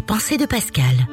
pensée de Pascal.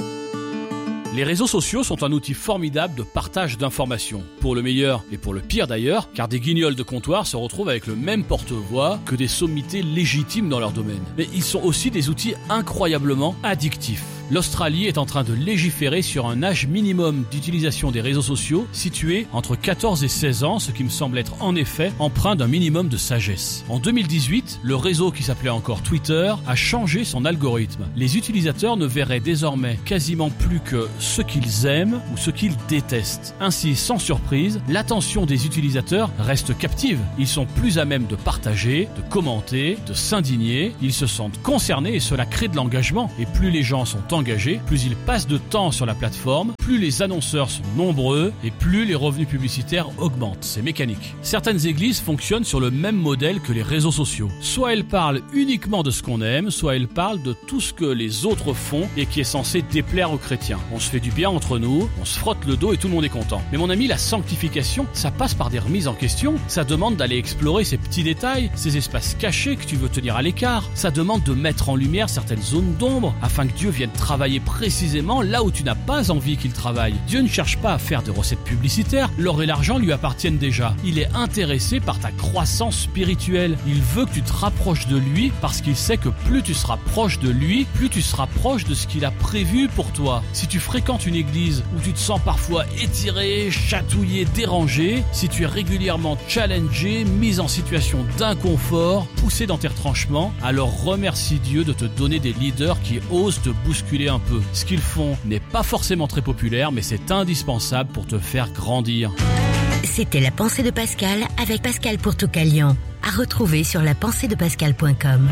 Les réseaux sociaux sont un outil formidable de partage d'informations, pour le meilleur et pour le pire d'ailleurs, car des guignols de comptoir se retrouvent avec le même porte-voix que des sommités légitimes dans leur domaine. Mais ils sont aussi des outils incroyablement addictifs. L'Australie est en train de légiférer sur un âge minimum d'utilisation des réseaux sociaux situé entre 14 et 16 ans, ce qui me semble être en effet empreint d'un minimum de sagesse. En 2018, le réseau qui s'appelait encore Twitter a changé son algorithme. Les utilisateurs ne verraient désormais quasiment plus que ce qu'ils aiment ou ce qu'ils détestent. Ainsi, sans surprise, l'attention des utilisateurs reste captive. Ils sont plus à même de partager, de commenter, de s'indigner. Ils se sentent concernés et cela crée de l'engagement. Et plus les gens sont engagés, plus ils passent de temps sur la plateforme, plus les annonceurs sont nombreux et plus les revenus publicitaires augmentent. C'est mécanique. Certaines églises fonctionnent sur le même modèle que les réseaux sociaux. Soit elles parlent uniquement de ce qu'on aime, soit elles parlent de tout ce que les autres font et qui est censé déplaire aux chrétiens. On se fait du bien entre nous, on se frotte le dos et tout le monde est content. Mais mon ami, la sanctification, ça passe par des remises en question. Ça demande d'aller explorer ces petits détails, ces espaces cachés que tu veux tenir à l'écart. Ça demande de mettre en lumière certaines zones d'ombre afin que Dieu vienne travailler précisément là où tu n'as pas envie qu'il travaille. Dieu ne cherche pas à faire des recettes publicitaires, l'or et l'argent lui appartiennent déjà. Il est intéressé par ta croissance spirituelle. Il veut que tu te rapproches de lui parce qu'il sait que plus tu seras proche de lui, plus tu seras proche de ce qu'il a prévu pour toi. Si tu fréquentes une église où tu te sens parfois étiré, chatouillé, dérangé, si tu es régulièrement challengé, mis en situation d'inconfort, poussé dans tes retranchements, alors remercie Dieu de te donner des leaders qui osent te bousculer un peu. Ce qu'ils font n'est pas forcément très populaire, mais c'est indispensable pour te faire grandir. C'était la pensée de Pascal avec Pascal Pourtoucalian. À retrouver sur lapenseedepascal.com.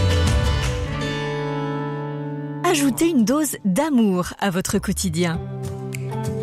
Ajoutez une dose d'amour à votre quotidien.